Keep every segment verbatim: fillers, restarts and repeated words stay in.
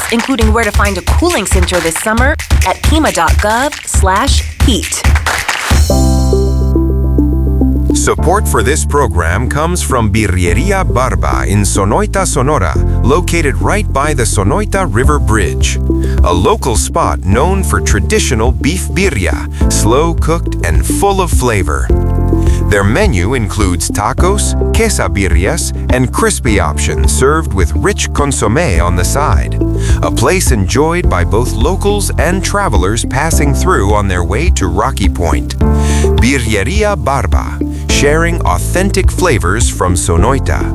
including where to find a cooling center this summer at pima.gov slash heat. Support for this program comes from Birreria Barba in Sonoita, Sonora, located right by the Sonoita River Bridge. A local spot known for traditional beef birria, slow-cooked and full of flavor. Their menu includes tacos, quesabirrias, and crispy options served with rich consommé on the side. A place enjoyed by both locals and travelers passing through on their way to Rocky Point. Birreria Barba, sharing authentic flavors from Sonoita.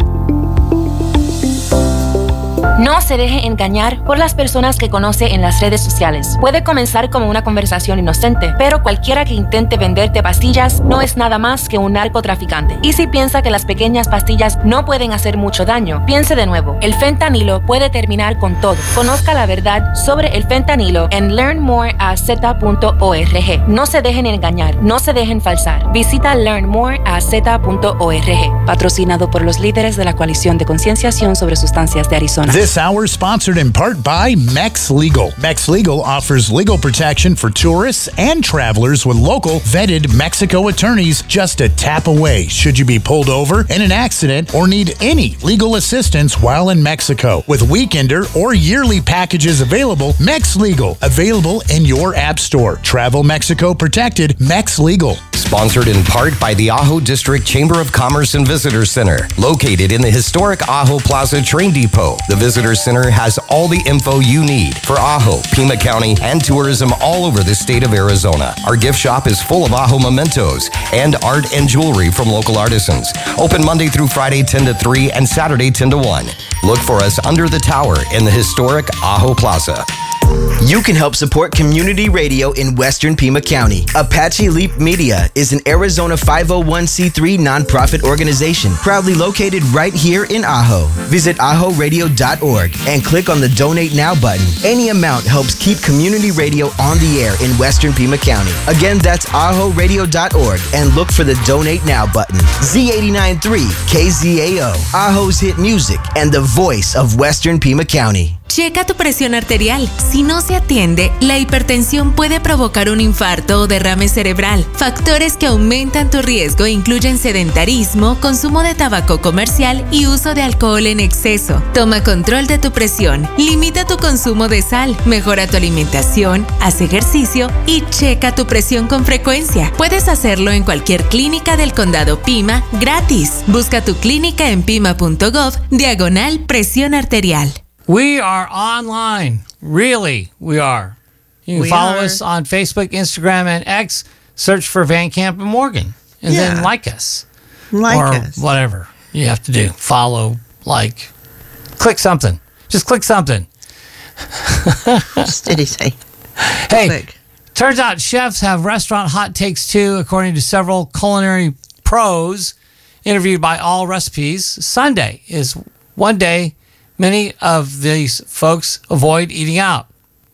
No se deje engañar por las personas que conoce en las redes sociales. Puede comenzar como una conversación inocente, pero cualquiera que intente venderte pastillas no es nada más que un narcotraficante. Y si piensa que las pequeñas pastillas no pueden hacer mucho daño, piense de nuevo. El fentanilo puede terminar con todo. Conozca la verdad sobre el fentanilo en learn more a z punto org. No se dejen engañar, no se dejen falsar. Visita learn more a z punto org. Patrocinado por los líderes de la Coalición de Concienciación sobre Sustancias de Arizona. This hour sponsored in part by Mex Legal. Mex Legal offers legal protection for tourists and travelers with local vetted Mexico attorneys just a tap away should you be pulled over in an accident or need any legal assistance while in Mexico. With weekender or yearly packages available, Mex Legal, available in your app store. Travel Mexico protected, Mex Legal. Sponsored in part by the Ajo District Chamber of Commerce and Visitor Center, located in the historic Ajo Plaza Train Depot. The Visitor Center has all the info you need for Ajo, Pima County, and tourism all over the state of Arizona. Our gift shop is full of Ajo mementos and art and jewelry from local artisans. Open Monday through Friday ten to three and Saturday ten to one. Look for us under the tower in the historic Ajo Plaza. You can help support community radio in Western Pima County. Apache Leap Media is an Arizona five oh one c three nonprofit organization proudly located right here in Ajo. Visit ajo radio dot org and click on the Donate Now button. Any amount helps keep community radio on the air in Western Pima County. Again, that's ajo radio dot org and look for the Donate Now button. Z eighty-nine point three K Z A O, Ajo's hit music and the voice of Western Pima County. Checa tu presión arterial. Si no se atiende, la hipertensión puede provocar un infarto o derrame cerebral. Factores que aumentan tu riesgo incluyen sedentarismo, consumo de tabaco comercial y uso de alcohol en exceso. Toma control de tu presión, limita tu consumo de sal, mejora tu alimentación, haz ejercicio y checa tu presión con frecuencia. Puedes hacerlo en cualquier clínica del condado Pima gratis. Busca tu clínica en pima punto gov diagonal presión arterial. We are online. Really, we are. You can We follow are. us on Facebook, Instagram, and X. Search for Van Camp and Morgan. And Yeah. then like us. Like or us. whatever you have to do. Follow, like, click something. Just click something. Just anything. Hey, Click. turns out chefs have restaurant hot takes too, according to several culinary pros interviewed by All Recipes. Sunday is one day many of these folks avoid eating out.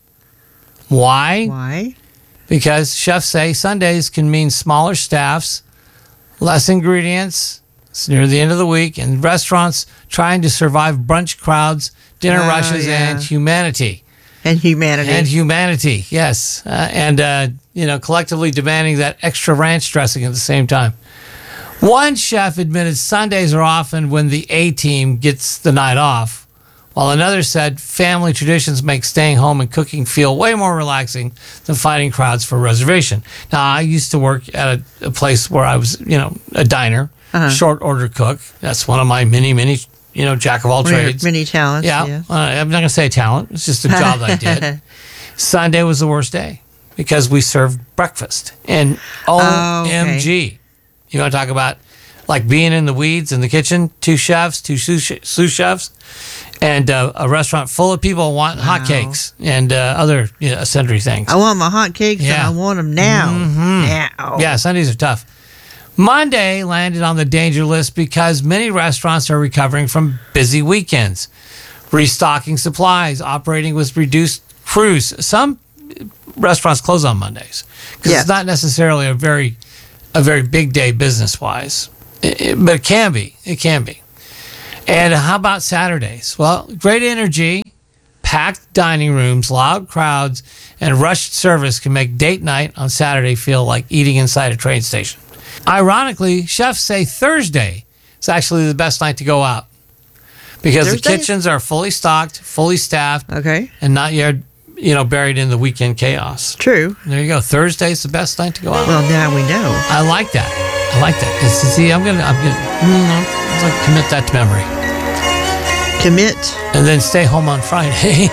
Why? Why? Because chefs say Sundays can mean smaller staffs, less ingredients. It's near the end of the week, and restaurants trying to survive brunch crowds, dinner Oh, rushes, yeah. and humanity. And humanity. And humanity, yes. Uh, and, uh, you know, collectively demanding that extra ranch dressing at the same time. One chef admitted Sundays are often when the A team gets the night off, while another said family traditions make staying home and cooking feel way more relaxing than fighting crowds for a reservation. Now, I used to work at a, a place where I was, you know, a diner, Uh-huh. short order cook. That's one of my many, many, you know, jack of all One of your trades. many talents, Yeah. yeah. Uh, I'm not going to say talent. It's just a job I did. Sunday was the worst day because we served breakfast. And Oh, O M G. okay. You want to talk about like being in the weeds in the kitchen? Two chefs, two sous, sous chefs, and uh, a restaurant full of people wanting Wow. hotcakes and uh, other you know, sundry things. I want my hot cakes Yeah. and I want them now. Mhm. Now. Yeah, Sundays are tough. Monday landed on the danger list because many restaurants are recovering from busy weekends, restocking supplies, operating with reduced crews. Some restaurants close on Mondays because Yes. it's not necessarily a very, a very big day business wise, It- it- but it can be. It can be. And how about Saturdays? Well, great energy, packed dining rooms, loud crowds, and rushed service can make date night on Saturday feel like eating inside a train station. Ironically, chefs say Thursday is actually the best night to go out because Thursday? the kitchens are fully stocked, fully staffed, Okay. and not yet, you know, buried in the weekend chaos. True. There you go. Thursday's the best night to go out. Well, now we know. I like that. I like that. It's- see, I'm gonna, I'm gonna, mm, I'm gonna commit that to memory, Commit. and then stay home on Friday.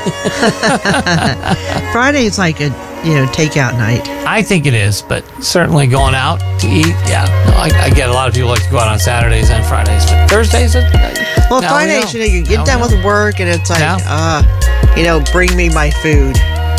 Friday is like a, you know, takeout night. I think it is, but certainly going out to eat, yeah. No, I, I get a lot of people like to go out on Saturdays and Fridays, but Thursdays, uh, Well, now we Fridays, know. you know, you Now get we done know. with work and it's like, Yeah. uh, you know, bring me my food.